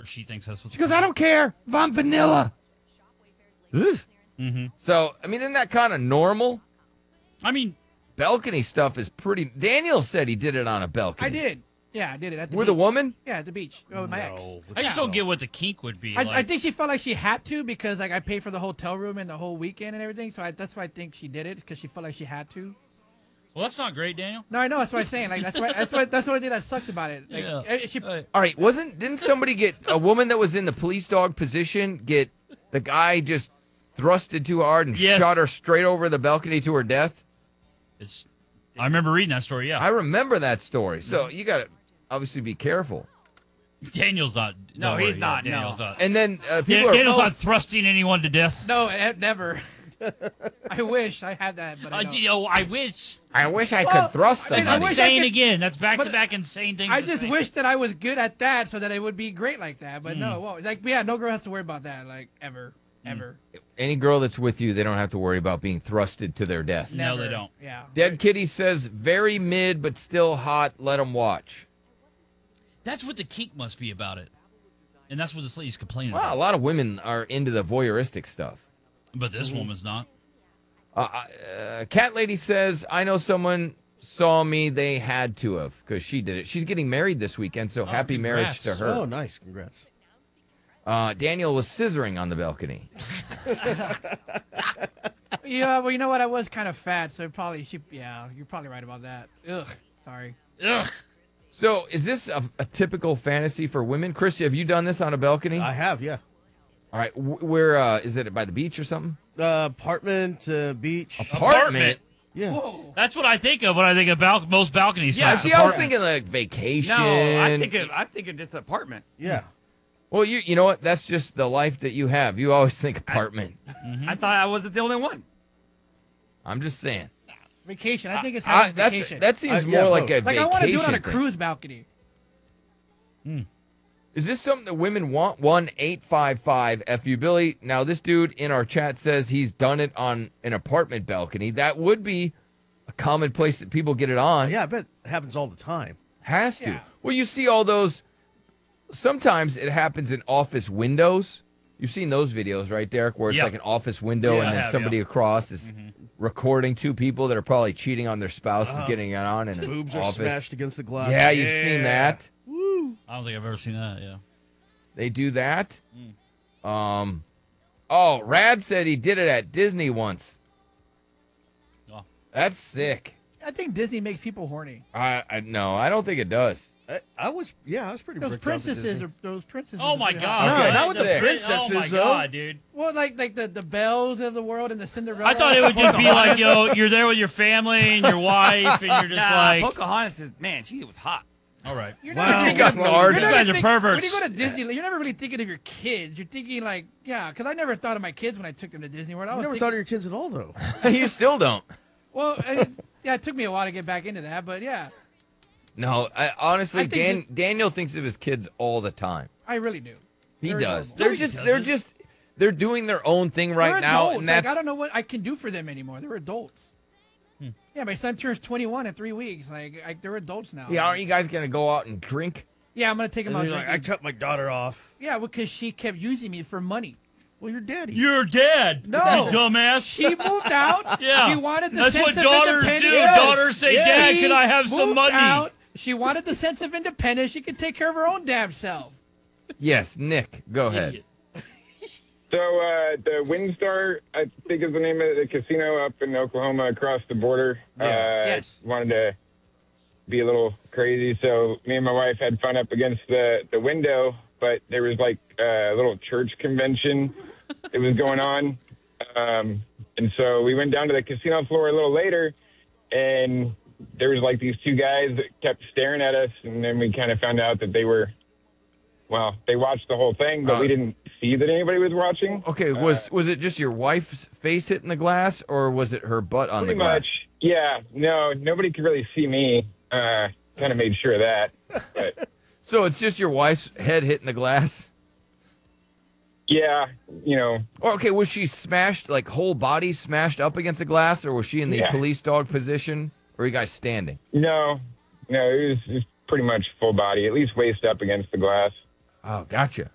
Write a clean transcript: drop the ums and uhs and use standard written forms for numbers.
she thinks that's what's She goes, I don't care if I'm vanilla. Ugh. Mm-hmm. So, I mean, isn't that kind of normal? I mean, balcony stuff is pretty. Daniel said he did it on a balcony. I did. Yeah, I did it at the With beach. a woman? Yeah, at the beach. Oh, with my ex. I just don't get what the kink would be. I think she felt like she had to because like I paid for the hotel room and the whole weekend and everything. So that's why I think she did it because she felt like she had to. Well, that's not great, Daniel. No, I know. That's what I'm saying. Like that's what I think that sucks about it. Like, Yeah. All right, didn't somebody get a woman that was in the police dog position get the guy just thrusted too hard and Yes. shot her straight over the balcony to her death? I remember reading that story. Yeah, I remember that story. So you got to obviously be careful. Daniel's not. No, don't he's worry, not, Daniel's no. not. And then people Daniel's are not thrusting anyone to death. no, never. I wish I had that, but I don't. I wish. I wish I Well, could thrust I mean, I somebody. wish I Insane could- again. That's back to but back insane things. I to just say. wish that I was good at that so that it would be great like that. But no, well, like yeah, no girl has to worry about that like ever. Any girl that's with you, they don't have to worry about being thrusted to their death. No, Never. they don't. Yeah. Dead Kitty says, very mid but still hot. Let them watch. That's what the kink must be about it, and that's what this lady's complaining Well, a about. lot of women are into the voyeuristic stuff. But this woman's not. Cat Lady says, I know someone saw me. They had to have because she did it. She's getting married this weekend, so happy marriage congrats. to her. Oh, nice. Congrats. Daniel was scissoring on the balcony. Yeah, well, you know what? I was kind of fat, so you're probably right about that. Ugh, sorry. Ugh. So is this a typical fantasy for women? Chris, have you done this on a balcony? I have, yeah. All right. Where is it by the beach or something? Apartment, beach. Apartment. Yeah. Whoa. That's what I think of when I think of most balconies. Yeah, See, I was thinking like vacation. No, I'm thinking just apartment. Yeah. Well, you know what? That's just the life that you have. You always think apartment. I thought I wasn't the only one. I'm just saying. Vacation. I think it's having a vacation. That seems yeah, more like a both. like vacation I want to do it on a thing. cruise balcony. Is this something that women want? 1-855-FU Billy. Now, this dude in our chat says he's done it on an apartment balcony. That would be a common place that people get it on. Yeah, I bet it happens all the time. Has to. Yeah. Well, you see all those. Sometimes it happens in office windows. You've seen those videos, right, Derek, where it's Yeah. like an office window Yeah, and I then have, somebody yeah. across is recording two people that are probably cheating on their spouses, getting it on in an Boobs are office. smashed against the glass. Yeah, you've seen that. I don't think I've ever seen that. Yeah. They do that. Oh, Rad said he did it at Disney once. Oh. That's sick. I think Disney makes people horny. No, I don't think it does. I was pretty Those bricked off at princesses Disney. are those princesses. Oh are my pretty God! hot. Okay, not with the sick. princesses, Oh my though. God, dude! Well, like the bells of the world and the Cinderella. I thought it would just be like, you're there with your family and your wife, and you're just like, Pocahontas is, man, she was hot. all right. You're Wow. never You thinking got of- hard. you're You never guys are think- perverts. When you go to Disney, you're never really thinking of your kids. You're thinking like, yeah, because I never thought of my kids when I took them to Disney World. I I was never thinking, thought of your kids at all, though. You still don't. well, yeah, it took me a while to get back into that, but yeah, No, honestly, I think Daniel thinks of his kids all the time. I really do. He Very does. normal. No, he They're doesn't. just they're doing their own thing right They're now, adults. and Like, that's I don't know what I can do for them anymore. They're adults. Yeah, my son turns 21 in 3 weeks. Like they're adults now. yeah. Aren't you guys gonna go out and drink? Yeah, I'm gonna take them And out. then you're like, I drinking. cut my daughter off. Yeah, because she kept using me for money. Well, your daddy. You're dead. No. You dumbass. She moved out. Yeah. She wanted the That's sense what of daughters do. independence. Daughters say, Dad, She can I have some moved money? out. She wanted the sense of independence. She could take care of her own damn self. Yes, Nick, go ahead. Idiot. So the Windstar, I think is the name of the casino up in Oklahoma across the border. Yes. Wanted to be a little crazy, so me and my wife had fun up against the window, but there was like a little church convention that was going on. And so we went down to the casino floor a little later, and there was like these two guys that kept staring at us, and then we kind of found out that they watched the whole thing, but we didn't see that anybody was watching. Okay, was it just your wife's face hitting the glass, or was it her butt on the Pretty glass? much. Yeah. No, nobody could really see me. Kind of made sure of that. But So it's just your wife's head hitting the glass? yeah, Or, okay, was she smashed, like whole body smashed up against the glass, or was she in the Yeah. police dog position? Or are you guys standing? no, it was pretty much full body, at least waist up against the glass. Oh, gotcha.